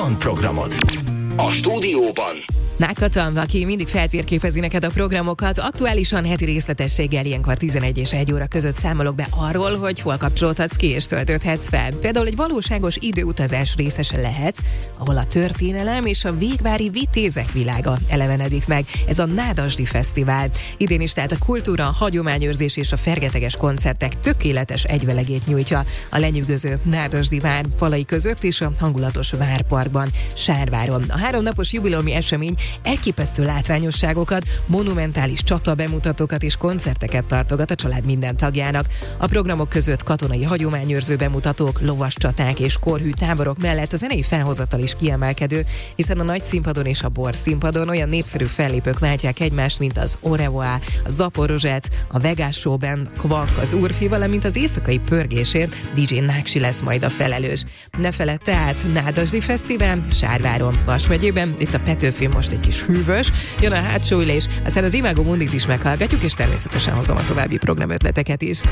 van programod. A stúdióban Nákatan, aki mindig feltérképezi neked a programokat, aktuálisan heti részletességgel ilyenkor 11 és 1 óra között számolok be arról, hogy hol kapcsolódhatsz ki és töltődhetsz fel. Például egy valóságos időutazás részese lehetsz, ahol a történelem és a végvári vitézek világa elevenedik meg. Ez a Nádasdy Fesztivál. Idén is tehát a kultúra, a hagyományőrzés és a fergeteges koncertek tökéletes egyvelegét nyújtja a lenyűgöző Nádasdy vár falai között és a hangulatos Várparkban, Sárváron. A 3 napos jubileumi esemény elképesztő látványosságokat, monumentális csatabemutatókat és koncerteket tartogat a család minden tagjának. A programok között katonai hagyományőrző bemutatók, lovas csaták és korhű táborok mellett a zenei felhozatal is kiemelkedő, hiszen a nagy színpadon és a bor színpadon olyan népszerű fellépők váltják egymást, mint az Orevoa, a Zaporozsec, a Vegas Showben Kvak, az Úrfi, valamint az éjszakai pörgésért DJ Náksi lesz majd a felelős. Ne feledd tehát, Nádasdy Fesztivál, Sárváron, Vas megyében, itt a Petőfi most egy kis hűvös, jön a hátsó ülés, aztán az Imago Mundit is meghallgatjuk, és természetesen hozom a további programötleteket is.